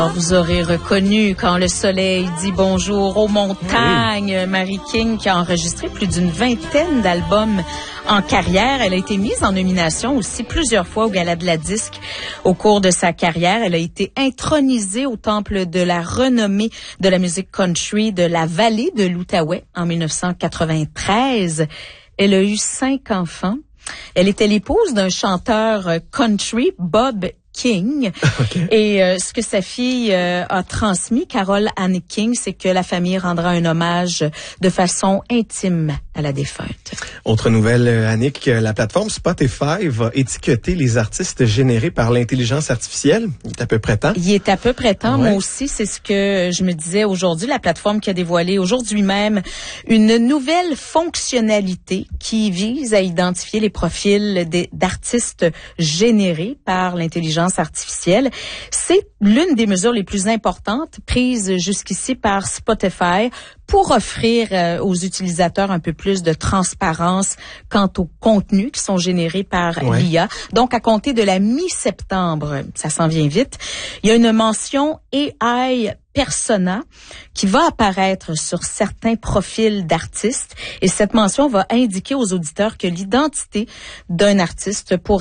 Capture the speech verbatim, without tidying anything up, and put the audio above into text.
Vous aurez reconnu quand le soleil dit bonjour aux montagnes. Oui. Mary King qui a enregistré plus d'une vingtaine d'albums en carrière. Elle a été mise en nomination aussi plusieurs fois au Gala de la Disque au cours de sa carrière. Elle a été intronisée au temple de la renommée de la musique country de la vallée de l'Outaouais en dix-neuf cent quatre-vingt-treize. Elle a eu cinq enfants. Elle était l'épouse d'un chanteur country, Bob King. Okay. Et euh, ce que sa fille euh, a transmis, Carole Anne King, c'est que la famille rendra un hommage de façon intime à la défunte. Autre nouvelle, Annick, la plateforme Spotify va étiqueter les artistes générés par l'intelligence artificielle. Il est à peu près temps. Il est à peu près temps. Ouais. Moi aussi, c'est ce que je me disais aujourd'hui. La plateforme qui a dévoilé aujourd'hui même une nouvelle fonctionnalité qui vise à identifier les profils des, d'artistes générés par l'intelligence artificielle. C'est l'une des mesures les plus importantes prises jusqu'ici par Spotify pour offrir euh, aux utilisateurs un peu plus de transparence quant aux contenus qui sont générés par ouais. l'I A. Donc, à compter de la mi-septembre, ça s'en vient vite, il y a une mention A I persona qui va apparaître sur certains profils d'artistes et cette mention va indiquer aux auditeurs que l'identité d'un artiste pourrait